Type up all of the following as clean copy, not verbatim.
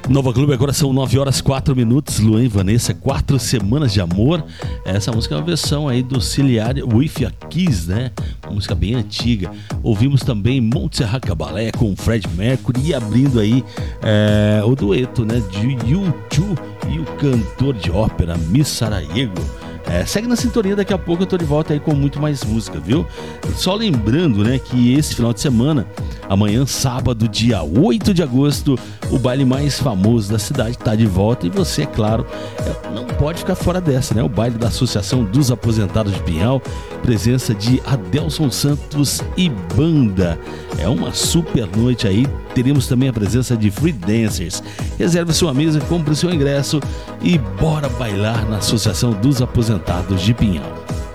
Nova Clube, agora são 9 horas 4 minutos. Luan e Vanessa, 4 semanas de amor. Essa música é uma versão aí do Ciliari With a Kiss, né? Uma música bem antiga. Ouvimos também Montserrat Caballé com Fred Mercury e abrindo aí o dueto, né, de U2 e o cantor de ópera Miss Sarajevo. Segue na sintonia, daqui a pouco eu tô de volta aí com muito mais música, viu? Só lembrando, né, que esse final de semana, amanhã, sábado, dia 8 de agosto, o baile mais famoso da cidade tá de volta e você, é claro, não pode ficar fora dessa, né? O baile da Associação dos Aposentados de Pinhal, presença de Adelson Santos e banda. É uma super noite aí. Teremos também a presença de Free Dancers. Reserve sua mesa, compre seu ingresso e bora bailar na Associação dos Aposentados de Pinhal.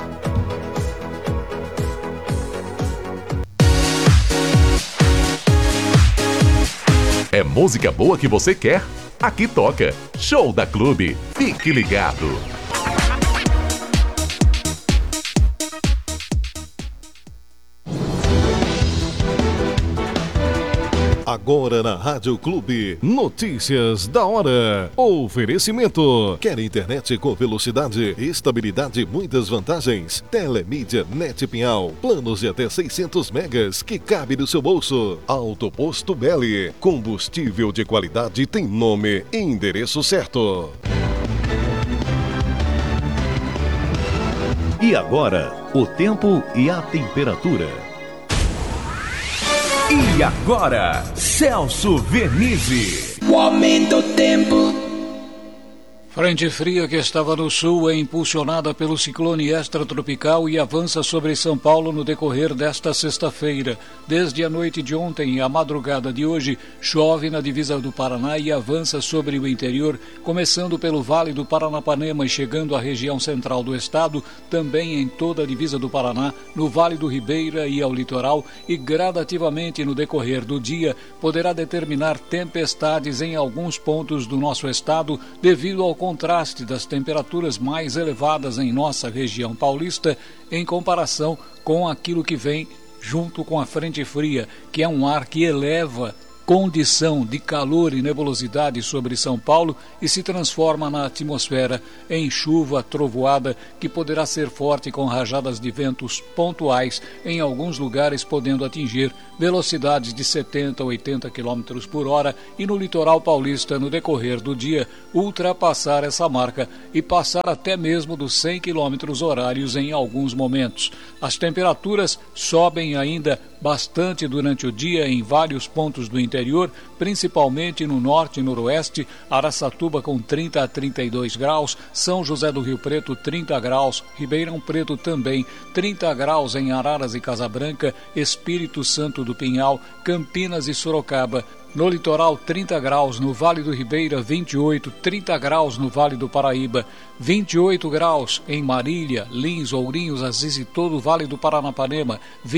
É música boa que você quer? Aqui toca Show da Clube. Fique ligado. Agora na Rádio Clube, notícias da hora. Oferecimento. Quer internet com velocidade, estabilidade e muitas vantagens? Telemídia Net Pinhal. Planos de até 600 megas que cabe no seu bolso. Autoposto Belli. Combustível de qualidade tem nome e endereço certo. E agora, o tempo e a temperatura. E agora, Celso Vernizzi. O aumento do tempo. Frente fria que estava no sul é impulsionada pelo ciclone extratropical e avança sobre São Paulo no decorrer desta sexta-feira. Desde a noite de ontem e a madrugada de hoje, chove na divisa do Paraná e avança sobre o interior, começando pelo Vale do Paranapanema e chegando à região central do estado, também em toda a divisa do Paraná, no Vale do Ribeira e ao litoral, e gradativamente no decorrer do dia poderá determinar tempestades em alguns pontos do nosso estado devido ao contraste das temperaturas mais elevadas em nossa região paulista em comparação com aquilo que vem junto com a frente fria, que é um ar que eleva condição de calor e nebulosidade sobre São Paulo e se transforma na atmosfera em chuva trovoada que poderá ser forte com rajadas de ventos pontuais em alguns lugares, podendo atingir velocidades de 70 a 80 km por hora e no litoral paulista no decorrer do dia ultrapassar essa marca e passar até mesmo dos 100 km horários em alguns momentos. As temperaturas sobem ainda bastante durante o dia em vários pontos do interior, principalmente no norte e noroeste, Araçatuba com 30 a 32 graus, São José do Rio Preto 30 graus, Ribeirão Preto também 30 graus em Araras e Casabranca, Espírito Santo do Pinhal, Campinas e Sorocaba. No litoral, 30 graus, no Vale do Ribeira, 28, 30 graus no Vale do Paraíba, 28 graus em Marília, Lins, Ourinhos, Aziz e todo o Vale do Paranapanema,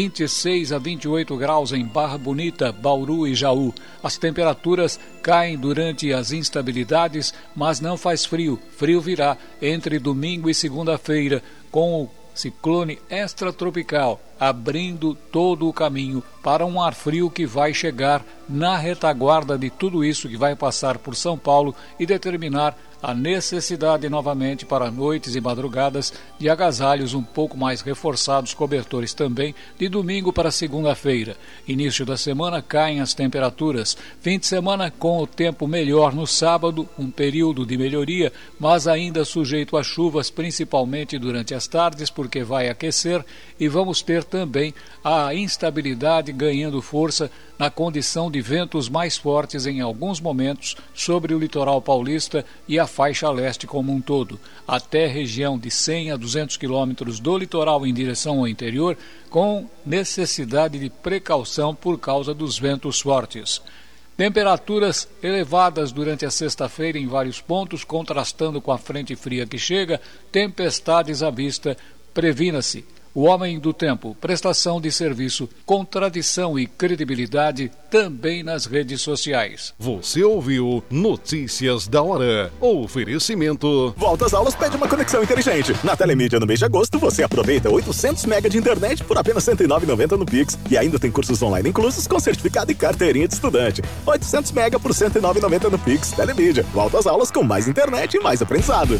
26 a 28 graus em Barra Bonita, Bauru e Jaú. As temperaturas caem durante as instabilidades, mas não faz frio. Frio virá entre domingo e segunda-feira, com o ciclone extratropical abrindo todo o caminho para um ar frio que vai chegar na retaguarda de tudo isso que vai passar por São Paulo e determinar a necessidade novamente para noites e madrugadas de agasalhos um pouco mais reforçados, cobertores também, de domingo para segunda-feira. Início da semana caem as temperaturas. Fim de semana com o tempo melhor no sábado, um período de melhoria, mas ainda sujeito a chuvas, principalmente durante as tardes, porque vai aquecer, e vamos ter também a instabilidade ganhando força na condição de ventos mais fortes em alguns momentos sobre o litoral paulista e a faixa leste como um todo, até região de 100 a 200 quilômetros do litoral em direção ao interior, com necessidade de precaução por causa dos ventos fortes. Temperaturas elevadas durante a sexta-feira em vários pontos, contrastando com a frente fria que chega, tempestades à vista, previna-se. O Homem do Tempo, prestação de serviço com tradição e credibilidade também nas redes sociais. Você ouviu Notícias da Hora. Oferecimento. Volta às aulas pede uma conexão inteligente. Na Telemídia, no mês de agosto, você aproveita 800 MB de internet por apenas R$ 109,90 no Pix. E ainda tem cursos online inclusos com certificado e carteirinha de estudante. 800 MB por R$ 109,90 no Pix. Telemídia. Volta às aulas com mais internet e mais aprendizado.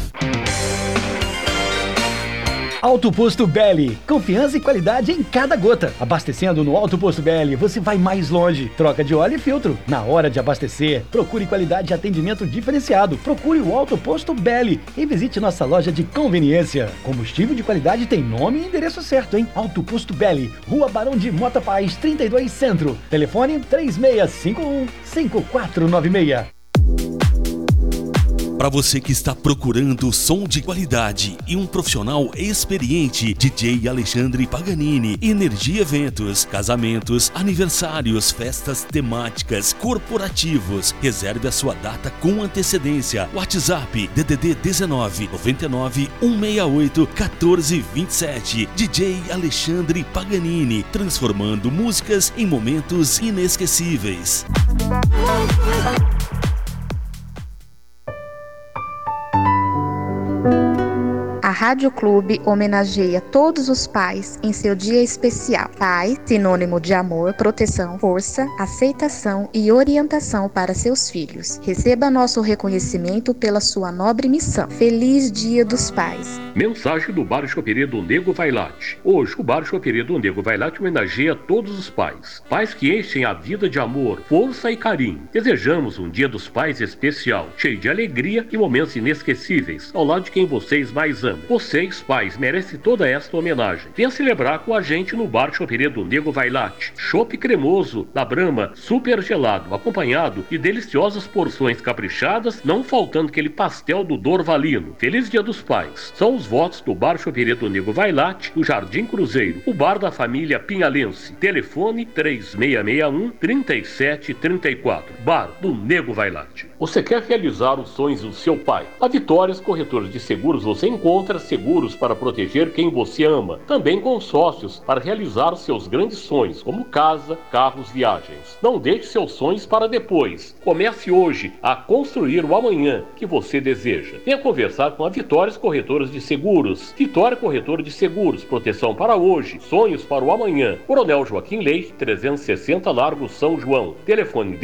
Alto Posto Belli, confiança e qualidade em cada gota. Abastecendo no Alto Posto Belli, você vai mais longe. Troca de óleo e filtro. Na hora de abastecer, procure qualidade e atendimento diferenciado. Procure o Alto Posto Belli e visite nossa loja de conveniência. Combustível de qualidade tem nome e endereço certo, hein? Alto Posto Belli, Rua Barão de Mota Paz, 32 Centro. Telefone 3651-5496. Para você que está procurando som de qualidade e um profissional experiente, DJ Alexandre Paganini. Energia Eventos, casamentos, aniversários, festas temáticas, corporativos. Reserve a sua data com antecedência. WhatsApp DDD 19 99 168 14 27. DJ Alexandre Paganini, transformando músicas em momentos inesquecíveis. A Rádio Clube homenageia todos os pais em seu dia especial. Pai, sinônimo de amor, proteção, força, aceitação e orientação para seus filhos. Receba nosso reconhecimento pela sua nobre missão. Feliz Dia dos Pais. Mensagem do Bar Choperia do Nego Vailate. Hoje, o Bar Choperia do Nego Vailate homenageia todos os pais. Pais que enchem a vida de amor, força e carinho. Desejamos um Dia dos Pais especial, cheio de alegria e momentos inesquecíveis, ao lado de quem vocês mais amam. Vocês, pais, merecem toda esta homenagem. Venha celebrar com a gente no Bar Choperia do Nego Vailate. Chopp cremoso da Brahma, super gelado, acompanhado de deliciosas porções caprichadas, não faltando aquele pastel do Dorvalino. Feliz Dia dos Pais. São os votos do Bar Choperia do Nego Vailate, do Jardim Cruzeiro, o bar da família Pinhalense. Telefone 3661-3734. Bar do Nego Vailate. Você quer realizar os sonhos do seu pai? A Vitórias Corretores de Seguros você encontra seguros para proteger quem você ama. Também consórcios para realizar seus grandes sonhos, como casa, carros, viagens. Não deixe seus sonhos para depois. Comece hoje a construir o amanhã que você deseja. Venha conversar com a Vitórias Corretoras de Seguros. Vitória Corretora de Seguros, proteção para hoje, sonhos para o amanhã. Coronel Joaquim Leite, 360 Largo São João. Telefone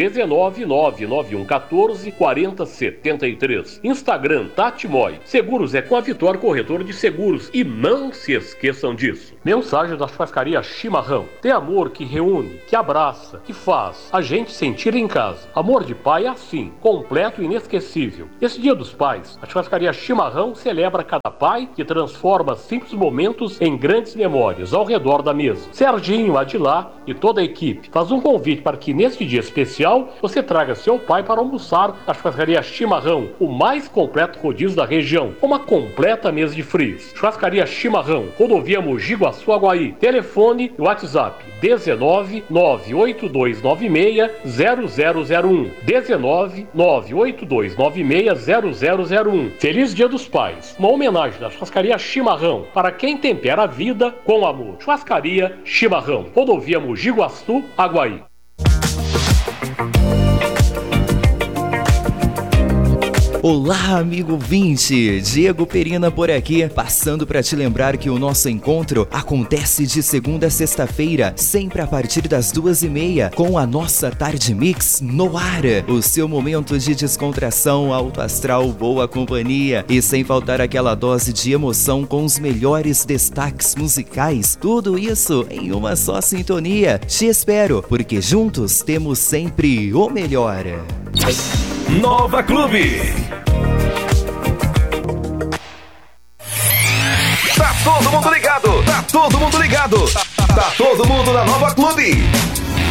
19-9114-4073. Instagram Tati Moy. Seguros é com a Vitória Corretora de Seguros e não se esqueçam disso. Mensagem da churrascaria Chimarrão. Tem amor que reúne, que abraça, que faz a gente sentir em casa. Amor de pai é assim, completo e inesquecível. Esse Dia dos Pais, a churrascaria Chimarrão celebra cada pai que transforma simples momentos em grandes memórias ao redor da mesa. Serginho, Adilá e toda a equipe faz um convite para que neste dia especial você traga seu pai para almoçar na churrascaria Chimarrão, o mais completo rodízio da região, uma completa mesa de frios. Churrascaria Chimarrão, rodovia Mogi Guaçu Aguaí. Telefone e WhatsApp 19-98296-0001. 19-98296-0001. Feliz Dia dos Pais. Uma homenagem da churrascaria Chimarrão para quem tempera a vida com amor. Churrascaria Chimarrão, rodovia Mogi Guaçu Aguaí. Olá, amigo ouvinte! Diego Perina por aqui, passando para te lembrar que o nosso encontro acontece de segunda a sexta-feira, sempre a partir das 2h30, com a nossa Tarde Mix no ar. O seu momento de descontração, alto astral, boa companhia e sem faltar aquela dose de emoção com os melhores destaques musicais. Tudo isso em uma só sintonia. Te espero, porque juntos temos sempre o melhor. Nova Clube. Tá todo mundo ligado. Tá todo mundo ligado. Tá todo mundo na Nova Clube.